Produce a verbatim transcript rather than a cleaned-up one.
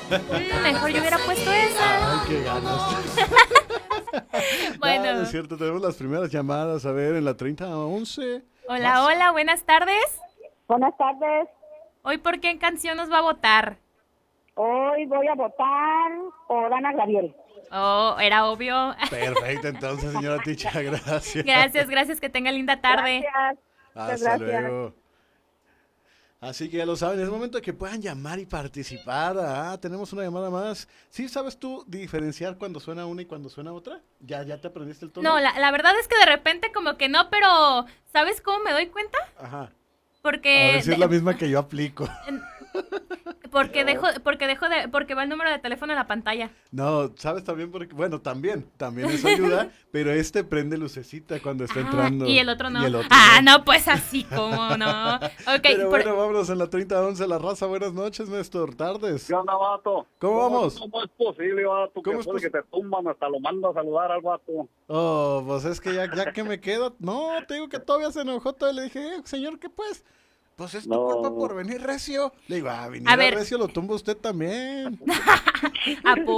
Mm, mejor yo hubiera puesto esa. Ay, qué ganas. Bueno. No, no es cierto, tenemos las primeras llamadas, a ver, en la treinta a once. Hola, hola, buenas tardes. Buenas tardes. ¿Hoy por qué canción nos va a votar? Hoy voy a votar por Ana Gabriel. Oh, era obvio. Perfecto, entonces, señora Ticha, gracias. Gracias, gracias, que tenga linda tarde. Gracias. Muchas Hasta gracias. luego. Así que ya lo saben, es momento de que puedan llamar y participar. Ah, tenemos una llamada más. ¿Sí sabes tú diferenciar cuando suena una y cuando suena otra? ¿Ya, ya te aprendiste el tono? No, la, la verdad es que de repente como que no, pero ¿sabes cómo me doy cuenta? Ajá. Porque A ver si es de- la misma que yo aplico. porque dejo porque dejo de porque va el número de teléfono en la pantalla. No, ¿sabes también? Porque, bueno, también, también eso ayuda, pero este prende lucecita cuando está Ah, entrando. y el otro no. Y el otro ah, no. pues así como no. Ok, Pero por- bueno, vámonos en la treinta a once, la raza. Buenas noches, Néstor, tardes. ¿Qué onda, vato? ¿Cómo vamos? ¿Cómo es posible, vato? ¿Cómo Que es después de posi- que te tumban hasta lo mando a saludar al vato. Oh, pues es que ya, ya que me quedo. No, te digo que todavía se enojó. Todavía le dije, eh, señor, ¿qué pues? Pues es tu No. culpa por venir recio. Le digo, ah, venir A a ver. recio lo tumba usted también. ¿A